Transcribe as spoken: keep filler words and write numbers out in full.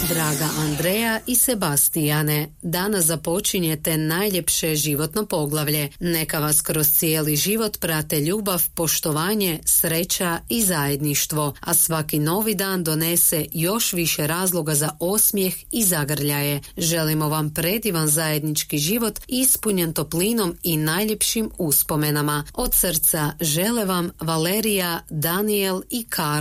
Draga Andreja i Sebastijane, danas započinjete najljepše životno poglavlje. Neka vas kroz cijeli život prate ljubav, poštovanje, sreća i zajedništvo, a svaki novi dan donese još više razloga za osmijeh i zagrljaje. Želimo vam predivan zajednički život ispunjen toplinom i najljepšim uspomenama. Od srca žele vam Valerija, Daniel i Karl.